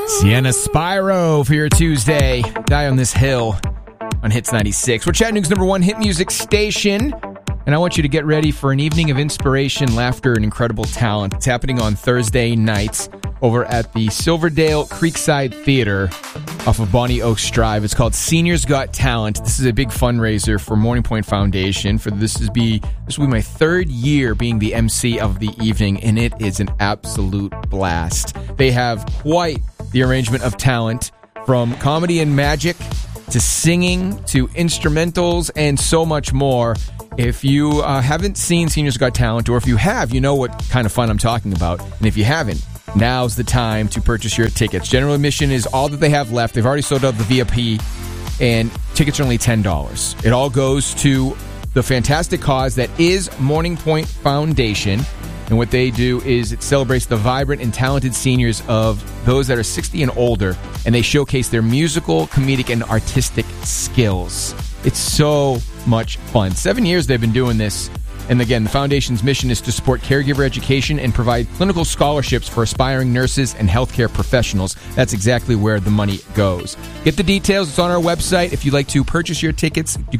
Sienna Spyro for your Tuesday. Die on This Hill on Hits 96. We're Chattanooga's #1 hit music station, and I want you to get ready for an evening of inspiration, laughter, and incredible talent. It's happening on Thursday nights over at the Silverdale Creekside Theater off of Bonnie Oaks Drive. It's called Seniors Got Talent. This is a big fundraiser for Morning Point Foundation. This will be my third year being the MC of the evening, and it is an absolute blast. They have quite the arrangement of talent, from comedy and magic to singing to instrumentals and so much more. If you haven't seen Seniors Got Talent, or if you have, you know what kind of fun I'm talking about. And if you haven't, now's the time to purchase your tickets. General admission is all that they have left. They've already sold out the VIP, and tickets are only $10. It all goes to the fantastic cause that is Morning Point Foundation. And what they do is it celebrates the vibrant and talented seniors of those that are 60 and older, and they showcase their musical, comedic, and artistic skills. It's so much fun. 7 years they've been doing this. And again, the foundation's mission is to support caregiver education and provide clinical scholarships for aspiring nurses and healthcare professionals. That's exactly where the money goes. Get the details. It's on our website. If you'd like to purchase your tickets, you